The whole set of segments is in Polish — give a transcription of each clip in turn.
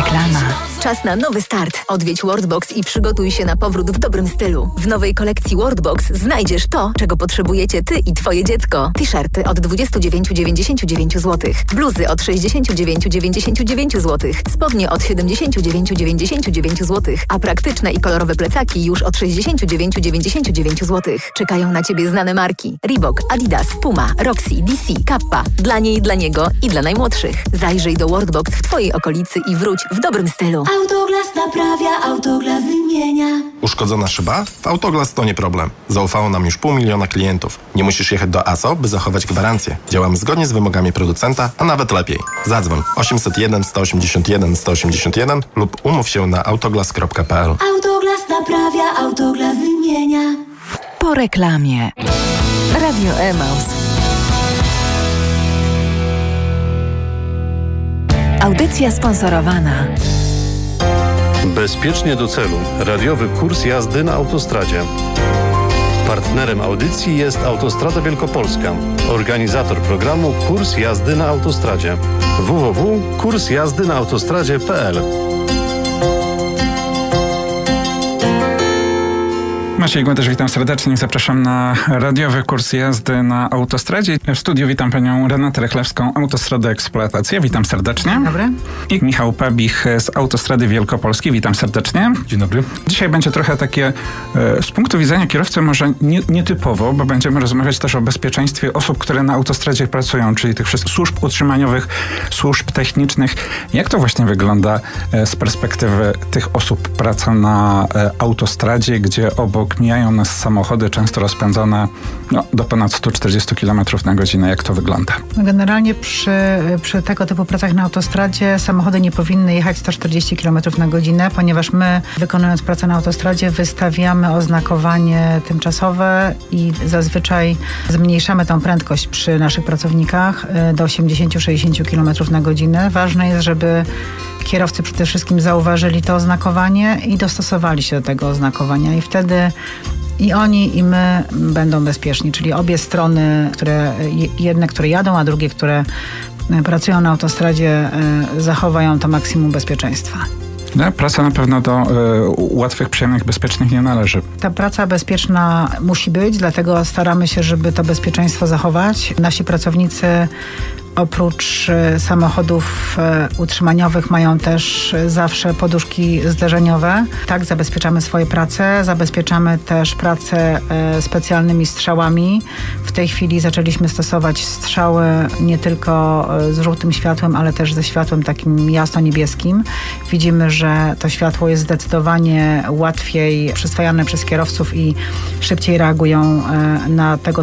Reklama. Czas na nowy start. Odwiedź Worldbox i przygotuj się na powrót w dobrym stylu. W nowej kolekcji Worldbox znajdziesz to, czego potrzebujecie Ty i Twoje dziecko. T-shirty od 29,99 zł. Bluzy od 69,99 zł. Spodnie od 79,99 zł. A praktyczne i kolorowe plecaki już od 69,99 zł. Czekają na Ciebie znane marki. Reebok, Adidas, Puma, Roxy, DC, Kappa. Dla niej, dla niego i dla najmłodszych. Zajrzyj do Worldbox w Twojej okolicy i wróć w dobrym stylu. Autoglas naprawia, Autoglas wymienia. Uszkodzona szyba? W Autoglas to nie problem. Zaufało nam już 500 000 klientów. Nie musisz jechać do ASO, by zachować gwarancję. Działamy zgodnie z wymogami producenta, a nawet lepiej. Zadzwoń 801 181 181 lub umów się na autoglas.pl. Autoglas naprawia, Autoglas wymienia. Po reklamie. Radio Emaus. Audycja sponsorowana. Bezpiecznie do celu. Radiowy kurs jazdy na autostradzie. Partnerem audycji jest Autostrada Wielkopolska. Organizator programu Kurs jazdy na autostradzie. www.kursjazdynaautostradzie.pl. Maciej Głodysz, witam serdecznie. Zapraszam na radiowy kurs jazdy na autostradzie. W studiu witam panią Renatę Rychlewską, Autostrada Eksploatacja. Witam serdecznie. Dzień dobry. I Michał Pabich z Autostrady Wielkopolskiej. Witam serdecznie. Dzień dobry. Dzisiaj będzie trochę takie z punktu widzenia kierowcy może nietypowo, bo będziemy rozmawiać też o bezpieczeństwie osób, które na autostradzie pracują, czyli tych wszystkich służb utrzymaniowych, służb technicznych. Jak to właśnie wygląda z perspektywy tych osób praca na autostradzie, gdzie obok mijają nas samochody często rozpędzone do ponad 140 km na godzinę. Jak to wygląda? Generalnie przy tego typu pracach na autostradzie samochody nie powinny jechać 140 km na godzinę, ponieważ my, wykonując pracę na autostradzie, wystawiamy oznakowanie tymczasowe i zazwyczaj zmniejszamy tą prędkość przy naszych pracownikach do 80-60 km na godzinę. Ważne jest, żeby kierowcy przede wszystkim zauważyli to oznakowanie i dostosowali się do tego oznakowania i wtedy i oni, i my będą bezpieczni, czyli obie strony, jedne, które jadą, a drugie, które pracują na autostradzie, zachowają to maksimum bezpieczeństwa. Praca na pewno do łatwych, przyjemnych, bezpiecznych nie należy. Ta praca bezpieczna musi być, dlatego staramy się, żeby to bezpieczeństwo zachować. Nasi pracownicy oprócz samochodów utrzymaniowych mają też zawsze poduszki zderzeniowe. Tak, zabezpieczamy swoje prace, zabezpieczamy też pracę specjalnymi strzałami. W tej chwili zaczęliśmy stosować strzały nie tylko z żółtym światłem, ale też ze światłem takim jasno-niebieskim. Widzimy, że to światło jest zdecydowanie łatwiej przyswajane przez kierowców i szybciej reagują na tego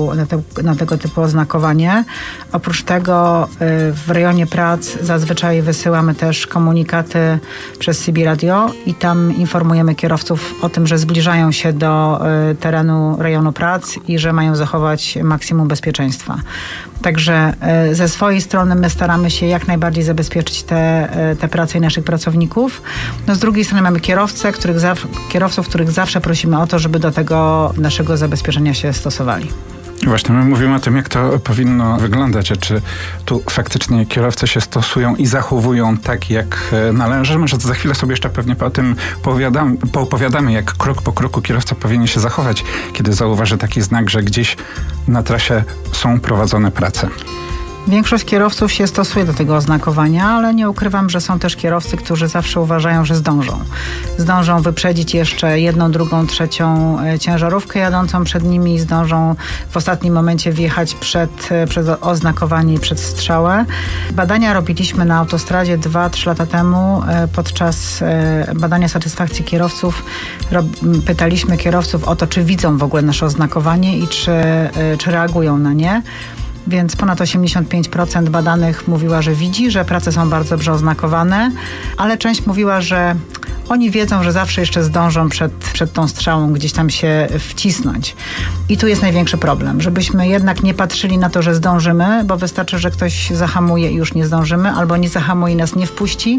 typu oznakowanie. Oprócz tego w rejonie prac zazwyczaj wysyłamy też komunikaty przez CB Radio i tam informujemy kierowców o tym, że zbliżają się do terenu rejonu prac i że mają zachować maksimum bezpieczeństwa. Także ze swojej strony my staramy się jak najbardziej zabezpieczyć te prace i naszych pracowników. No z drugiej strony mamy kierowców, których zawsze prosimy o to, żeby do tego naszego zabezpieczenia się stosowali. Właśnie, my mówimy o tym, jak to powinno wyglądać, a czy tu faktycznie kierowcy się stosują i zachowują tak, jak należy. Może za chwilę sobie jeszcze pewnie o tym poopowiadamy, jak krok po kroku kierowca powinien się zachować, kiedy zauważy taki znak, że gdzieś na trasie są prowadzone prace. Większość kierowców się stosuje do tego oznakowania, ale nie ukrywam, że są też kierowcy, którzy zawsze uważają, że zdążą. Zdążą wyprzedzić jeszcze jedną, drugą, trzecią ciężarówkę jadącą przed nimi i zdążą w ostatnim momencie wjechać przed oznakowanie i przed strzałę. Badania robiliśmy na autostradzie 2-3 lata temu. Podczas badania satysfakcji kierowców pytaliśmy kierowców o to, czy widzą w ogóle nasze oznakowanie i czy reagują na nie. Więc ponad 85% badanych mówiła, że widzi, że prace są bardzo dobrze oznakowane, ale część mówiła, że oni wiedzą, że zawsze jeszcze zdążą przed tą strzałą gdzieś tam się wcisnąć. I tu jest największy problem, żebyśmy jednak nie patrzyli na to, że zdążymy, bo wystarczy, że ktoś zahamuje i już nie zdążymy, albo nie zahamuje i nas nie wpuści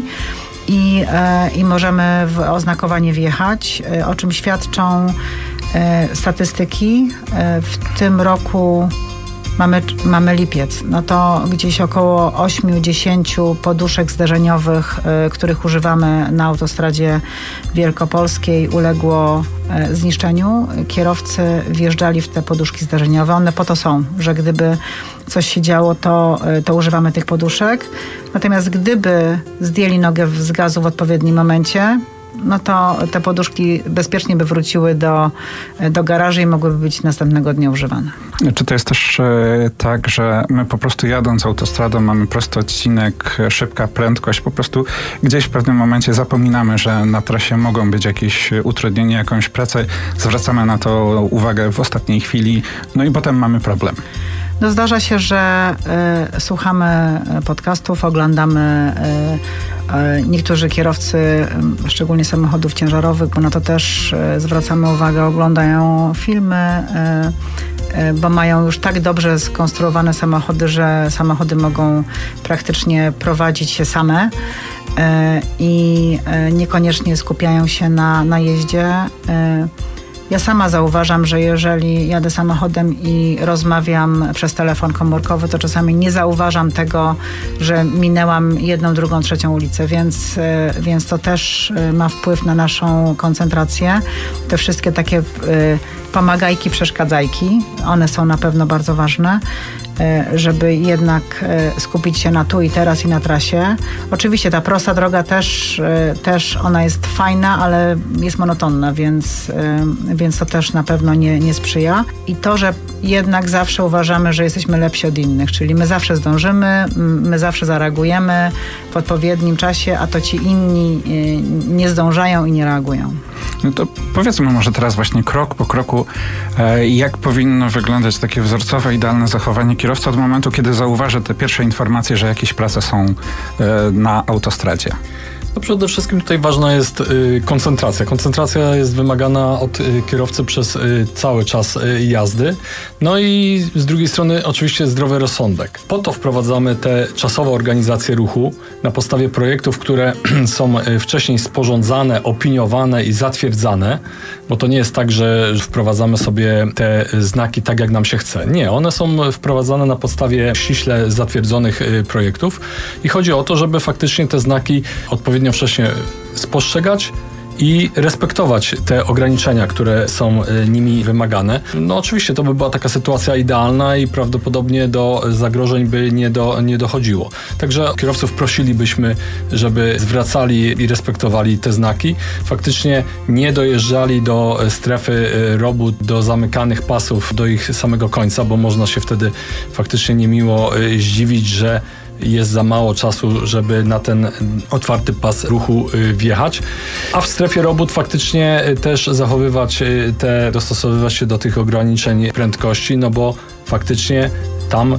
i możemy w oznakowanie wjechać, o czym świadczą statystyki. W tym roku mamy lipiec, no to gdzieś około 8-10 poduszek zderzeniowych, których używamy na autostradzie wielkopolskiej, uległo zniszczeniu. Kierowcy wjeżdżali w te poduszki zderzeniowe. One po to są, że gdyby coś się działo, to używamy tych poduszek. Natomiast gdyby zdjęli nogę z gazu w odpowiednim momencie, no to te poduszki bezpiecznie by wróciły do garaży i mogłyby być następnego dnia używane. Czy to jest też tak, że my po prostu jadąc autostradą mamy prosty odcinek, szybka prędkość, po prostu gdzieś w pewnym momencie zapominamy, że na trasie mogą być jakieś utrudnienia, jakąś pracę, zwracamy na to uwagę w ostatniej chwili, no i potem mamy problem. No zdarza się, że słuchamy podcastów, oglądamy niektórzy kierowcy, szczególnie samochodów ciężarowych, bo na to też zwracamy uwagę, oglądają filmy, bo mają już tak dobrze skonstruowane samochody, że samochody mogą praktycznie prowadzić się same i niekoniecznie skupiają się na jeździe. Ja sama zauważam, że jeżeli jadę samochodem i rozmawiam przez telefon komórkowy, to czasami nie zauważam tego, że minęłam 1, 2, 3 ulicę, więc to też ma wpływ na naszą koncentrację. Te wszystkie takie pomagajki, przeszkadzajki, one są na pewno bardzo ważne, żeby jednak skupić się na tu i teraz i na trasie. Oczywiście ta prosta droga też ona jest fajna, ale jest monotonna, więc to też na pewno nie sprzyja. I to, że jednak zawsze uważamy, że jesteśmy lepsi od innych, czyli my zawsze zdążymy, my zawsze zareagujemy w odpowiednim czasie, a to ci inni nie zdążają i nie reagują. No to powiedzmy może teraz właśnie krok po kroku, jak powinno wyglądać takie wzorcowe, idealne zachowanie kierowcy od momentu, kiedy zauważy te pierwsze informacje, że jakieś prace są na autostradzie. No przede wszystkim tutaj ważna jest koncentracja. Koncentracja jest wymagana od kierowcy przez cały czas jazdy. No i z drugiej strony oczywiście zdrowy rozsądek. Po to wprowadzamy te czasowe organizacje ruchu na podstawie projektów, które są wcześniej sporządzane, opiniowane i zatwierdzane, bo to nie jest tak, że wprowadzamy sobie te znaki tak, jak nam się chce. Nie, one są wprowadzane na podstawie ściśle zatwierdzonych projektów i chodzi o to, żeby faktycznie te znaki odpowiednio wcześnie spostrzegać i respektować te ograniczenia, które są nimi wymagane. No oczywiście to by była taka sytuacja idealna i prawdopodobnie do zagrożeń by nie dochodziło. Także kierowców prosilibyśmy, żeby zwracali i respektowali te znaki. Faktycznie nie dojeżdżali do strefy robót, do zamykanych pasów, do ich samego końca, bo można się wtedy faktycznie niemiło zdziwić, że jest za mało czasu, żeby na ten otwarty pas ruchu wjechać. A w strefie robót faktycznie też dostosowywać się do tych ograniczeń prędkości, no bo faktycznie tam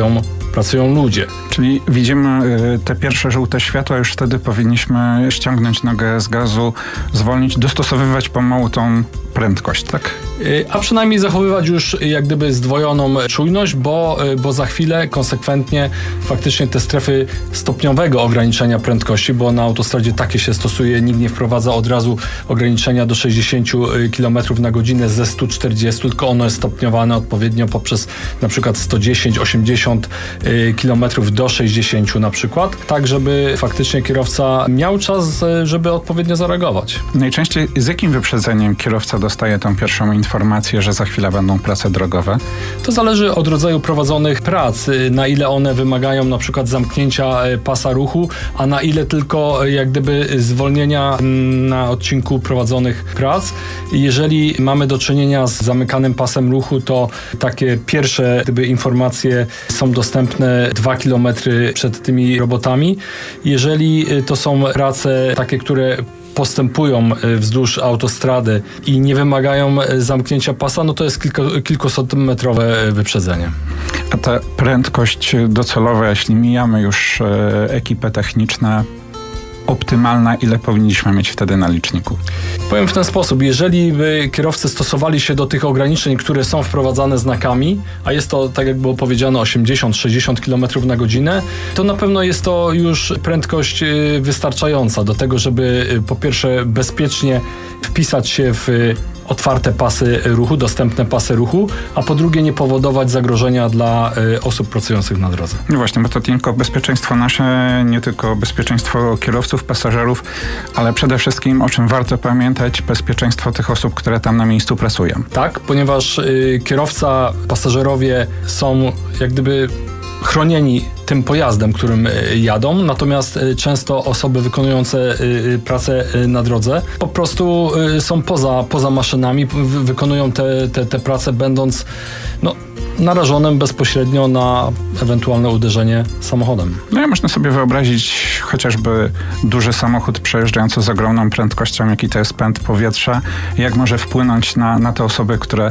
pracują ludzie. Czyli widzimy te pierwsze żółte światła, już wtedy powinniśmy ściągnąć nogę z gazu, zwolnić, dostosowywać pomału tą prędkość, tak? A przynajmniej zachowywać już jak gdyby zdwojoną czujność, bo za chwilę konsekwentnie faktycznie te strefy stopniowego ograniczenia prędkości, bo na autostradzie takie się stosuje, nikt nie wprowadza od razu ograniczenia do 60 km na godzinę ze 140, tylko ono jest stopniowane odpowiednio poprzez na przykład 110, 80 km do 60 na przykład, tak żeby faktycznie kierowca miał czas, żeby odpowiednio zareagować. Najczęściej z jakim wyprzedzeniem kierowca dostaje tą pierwszą informację, że za chwilę będą prace drogowe? To zależy od rodzaju prowadzonych prac, na ile one wymagają na przykład zamknięcia pasa ruchu, a na ile tylko jak gdyby zwolnienia na odcinku prowadzonych prac. Jeżeli mamy do czynienia z zamykanym pasem ruchu, to takie pierwsze gdyby informacje są dostępne 2 km przed tymi robotami. Jeżeli to są prace takie, które postępują wzdłuż autostrady i nie wymagają zamknięcia pasa, no to jest kilkusetmetrowe wyprzedzenie. A ta prędkość docelowa, jeśli mijamy już ekipę techniczną, optymalna, ile powinniśmy mieć wtedy na liczniku? Powiem w ten sposób, jeżeli by kierowcy stosowali się do tych ograniczeń, które są wprowadzane znakami, a jest to, tak jak było powiedziane, 80-60 km na godzinę, to na pewno jest to już prędkość wystarczająca do tego, żeby po pierwsze bezpiecznie wpisać się w otwarte pasy ruchu, dostępne pasy ruchu, a po drugie nie powodować zagrożenia dla osób pracujących na drodze. No właśnie, bo to tylko bezpieczeństwo nasze, nie tylko bezpieczeństwo kierowców, pasażerów, ale przede wszystkim, o czym warto pamiętać, bezpieczeństwo tych osób, które tam na miejscu pracują. Tak, ponieważ kierowca, pasażerowie są jak gdyby chronieni tym pojazdem, którym jadą, natomiast często osoby wykonujące pracę na drodze po prostu są poza maszynami, wykonują te prace, będąc narażonym bezpośrednio na ewentualne uderzenie samochodem. No i można sobie wyobrazić chociażby duży samochód przejeżdżający z ogromną prędkością, jaki to jest pęd powietrza, jak może wpłynąć na te osoby, które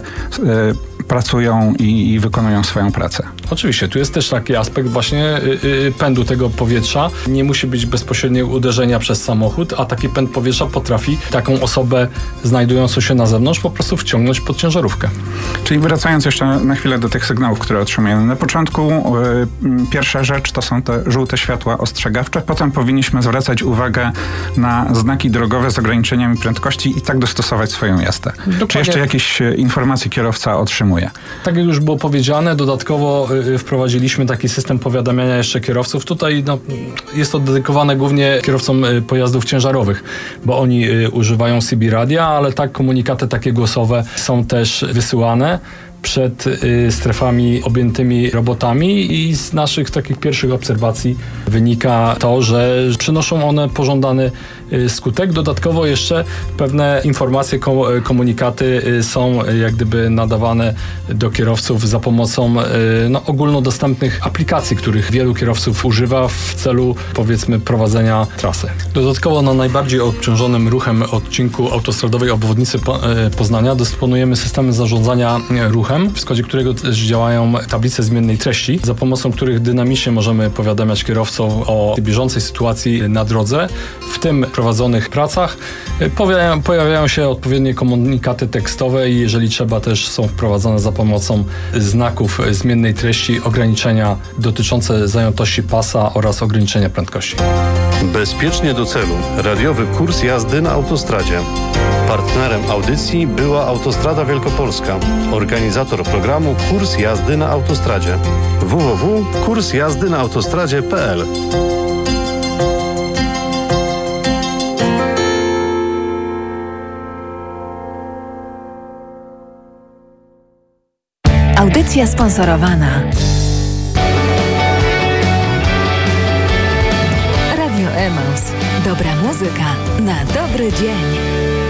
pracują i wykonują swoją pracę. Oczywiście, tu jest też taki aspekt właśnie pędu tego powietrza. Nie musi być bezpośredniego uderzenia przez samochód, a taki pęd powietrza potrafi taką osobę znajdującą się na zewnątrz po prostu wciągnąć pod ciężarówkę. Czyli wracając jeszcze na chwilę do tych sygnałów, które otrzymujemy. Na początku pierwsza rzecz to są te żółte światła ostrzegawcze. Potem powinniśmy zwracać uwagę na znaki drogowe z ograniczeniami prędkości i tak dostosować swoją jazdę. Dokładnie. Czy jeszcze jakieś informacje kierowca otrzymuje? Tak jak już było powiedziane, dodatkowo wprowadziliśmy taki system powiadamiania jeszcze kierowców. Tutaj jest to dedykowane głównie kierowcom pojazdów ciężarowych, bo oni używają CB radia, ale tak komunikaty takie głosowe są też wysyłane przed strefami objętymi robotami i z naszych takich pierwszych obserwacji wynika to, że przynoszą one pożądany skutek. Dodatkowo jeszcze pewne informacje, komunikaty są jak gdyby nadawane do kierowców za pomocą ogólnodostępnych aplikacji, których wielu kierowców używa w celu, powiedzmy, prowadzenia trasy. Dodatkowo na najbardziej obciążonym ruchem odcinku autostradowej obwodnicy Poznania dysponujemy systemem zarządzania ruchem, w składzie którego też działają tablice zmiennej treści, za pomocą których dynamicznie możemy powiadamiać kierowców o bieżącej sytuacji na drodze. W tym prowadzonych pracach pojawiają się odpowiednie komunikaty tekstowe i jeżeli trzeba, też są wprowadzane za pomocą znaków zmiennej treści ograniczenia dotyczące zajętości pasa oraz ograniczenia prędkości. Bezpiecznie do celu. Radiowy kurs jazdy na autostradzie. Partnerem audycji była Autostrada Wielkopolska. Organizator programu Kurs jazdy na autostradzie. www.kursjazdynaautostradzie.pl. Audycja sponsorowana. Radio Emaus. Dobra muzyka na dobry dzień.